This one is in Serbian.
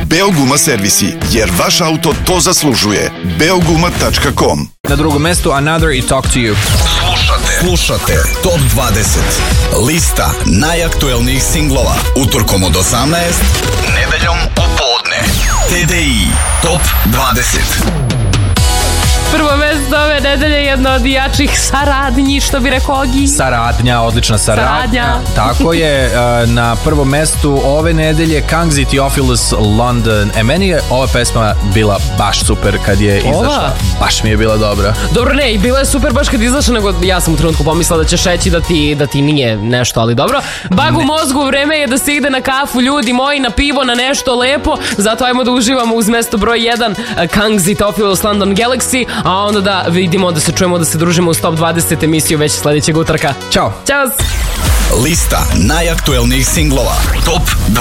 Beoguma servisi, jer vaš auto to zaslužuje. Beoguma.com. Na drugom mestu Another i Talk to You. Slušate Top 20. Lista najaktuelnijih singlova. Utorkom od 18, nedeljom u podne. TDI Top 20. Prvo mesto ove nedelje, jedno od jačih saradnji, što bi rekao Ogi. Saradnja, odlična saradnja. Tako je, na prvom mestu ove nedelje Kangs i Theophilus London. Meni je ova pesma bila baš super kad je izašla. Baš mi je bila dobra. Dobro, ne, i bila je super baš kad izašla, nego ja sam u trenutku pomislila da ćeš reći da ti nije nešto, ali dobro. Bag u mozgu, vreme je da se ide na kafu, ljudi moji, na pivo, na nešto lepo. Zato ajmo da uživamo uz mesto broj 1, Kangs i Theophilus London Galaxy. A onda da vidimo, da se čujemo, da se družimo uz Top 20 emisiju već sljedećeg utorka. Ćao. Ćao. Lista najaktuelnijih singlova. Top 20.